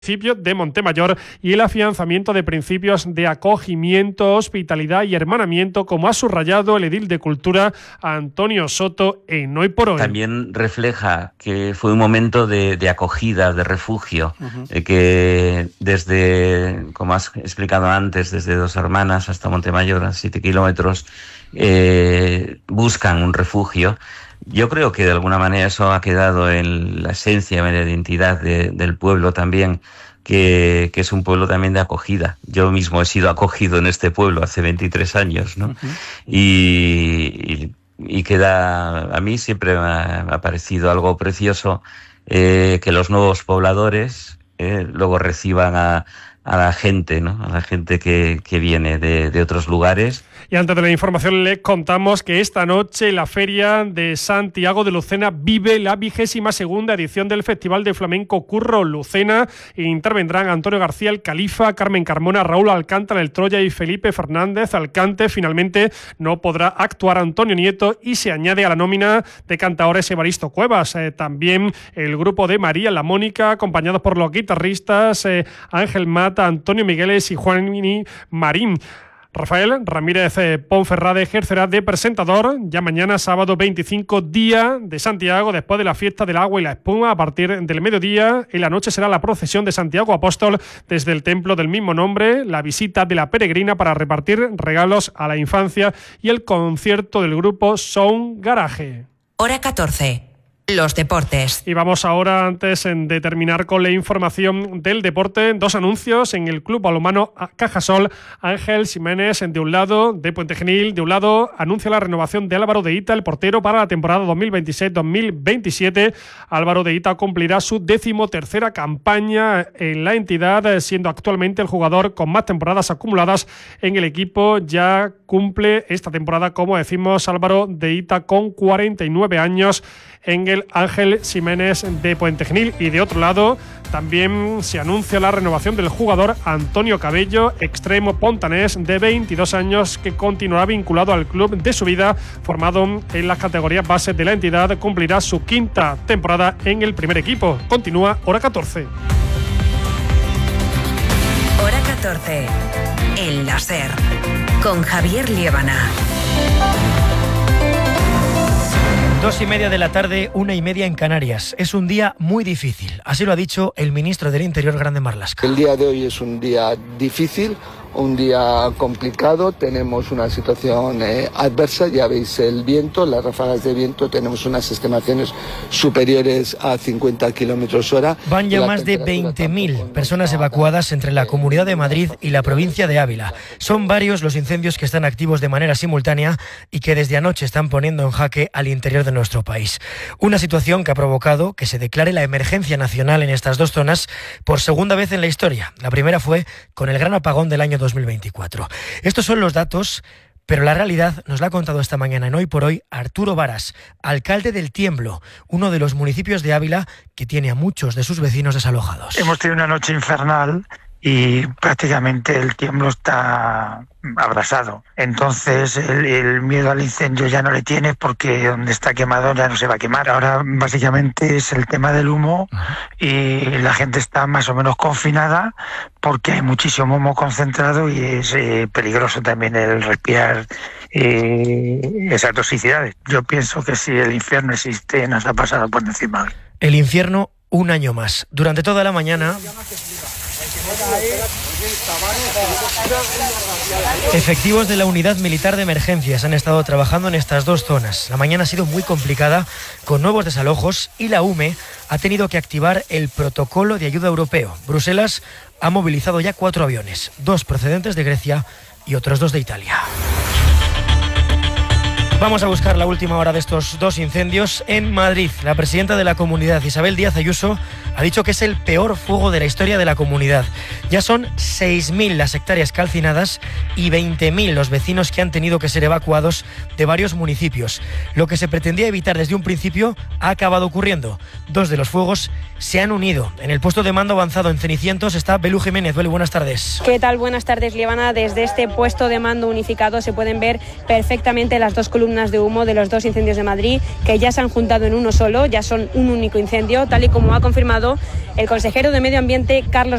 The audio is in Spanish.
de Montemayor y el afianzamiento de principios de acogimiento, hospitalidad y hermanamiento, como ha subrayado el edil de Cultura Antonio Soto en Hoy por Hoy. También refleja que fue un momento de acogida, de refugio, que desde, como has explicado antes, desde Dos Hermanas hasta Montemayor, a 7 kilómetros, buscan un refugio. Yo creo que de alguna manera eso ha quedado en la esencia, en la identidad del pueblo también, que es un pueblo también de acogida. Yo mismo he sido acogido en este pueblo hace 23 años, ¿no? Y queda, a mí siempre me ha parecido algo precioso que los nuevos pobladores luego reciban a la gente, ¿no? A la gente que viene de otros lugares. Y antes de la información les contamos que esta noche la Feria de Santiago de Lucena vive la 22ª edición del Festival de Flamenco Curro Lucena. Intervendrán Antonio García el Califa, Carmen Carmona, Raúl Alcántara el Troya y Felipe Fernández Alcante. Finalmente no podrá actuar Antonio Nieto y se añade a la nómina de cantaores Evaristo Cuevas. También el grupo de María La Mónica, acompañados por los guitarristas Ángel Mata, Antonio Migueles y Juanini Marín. Rafael Ramírez Ponferrada ejercerá de presentador ya mañana, sábado 25, día de Santiago, después de la fiesta del agua y la espuma. A partir del mediodía, en la noche será la procesión de Santiago Apóstol desde el templo del mismo nombre, la visita de la peregrina para repartir regalos a la infancia y el concierto del grupo Sound Garage. Hora 14. Los deportes. Y vamos ahora, antes de terminar con la información del deporte, dos anuncios en el Club Balonmano Cajasol. Ángel Jiménez, de un lado, de Puente Genil, de un lado, anuncia la renovación de Álvaro de Ita, el portero, para la temporada 2026-2027. Álvaro de Ita cumplirá su 13ª campaña en la entidad, siendo actualmente el jugador con más temporadas acumuladas en el equipo. Ya cumple esta temporada, como decimos, Álvaro de Ita con 49 años en el Ángel Jiménez de Puente Genil. Y de otro lado, también se anuncia la renovación del jugador Antonio Cabello, extremo pontanés de 22 años, que continuará vinculado al club de su vida, formado en las categorías bases de la entidad. Cumplirá su 5ª temporada en el primer equipo. Continúa Hora 14. Hora 14. El láser. Con Javier Liébana. 2:30 de la tarde, 1:30 en Canarias. Es un día muy difícil, así lo ha dicho el ministro del Interior, Grande Marlaska. El día de hoy es un día difícil, un día complicado. Tenemos una situación adversa, ya veis el viento, las ráfagas de viento, tenemos unas estimaciones superiores a 50 kilómetros hora. Van ya más de 20.000 personas evacuadas entre la Comunidad de Madrid y la provincia de Ávila. Son varios los incendios que están activos de manera simultánea y que desde anoche están poniendo en jaque al interior de nuestro país. Una situación que ha provocado que se declare la emergencia nacional en estas dos zonas por segunda vez en la historia. La primera fue con el gran apagón del año 2024. Estos son los datos, pero la realidad nos la ha contado esta mañana en Hoy por Hoy Arturo Varas, alcalde del Tiemblo, uno de los municipios de Ávila que tiene a muchos de sus vecinos desalojados. Hemos tenido una noche infernal y prácticamente el Tiemblo está abrasado. Entonces el miedo al incendio ya no le tiene, porque donde está quemado ya no se va a quemar. Ahora básicamente es el tema del humo y la gente está más o menos confinada porque hay muchísimo humo concentrado y es peligroso también el respirar esas toxicidades. Yo pienso que si el infierno existe, nos ha pasado por encima. El infierno un año más. Durante toda la mañana, efectivos de la Unidad Militar de Emergencias han estado trabajando en estas dos zonas. La mañana ha sido muy complicada, con nuevos desalojos, y la UME ha tenido que activar el protocolo de ayuda europeo. Bruselas ha movilizado ya 4 aviones, 2 procedentes de Grecia y otros 2 de Italia. Vamos a buscar la última hora de estos 2 incendios en Madrid. La presidenta de la comunidad, Isabel Díaz Ayuso, ha dicho que es el peor fuego de la historia de la comunidad. Ya son 6.000 las hectáreas calcinadas y 20.000 los vecinos que han tenido que ser evacuados de varios municipios. Lo que se pretendía evitar desde un principio ha acabado ocurriendo. 2 de los fuegos se han unido. En el puesto de mando avanzado en Cenicientos está Belú Jiménez. Belu, buenas tardes. ¿Qué tal? Buenas tardes, Liébana. Desde este puesto de mando unificado se pueden ver perfectamente las 2 columnas de humo de los 2 incendios de Madrid, que ya se han juntado en uno solo, ya son un único incendio, tal y como ha confirmado el consejero de Medio Ambiente, Carlos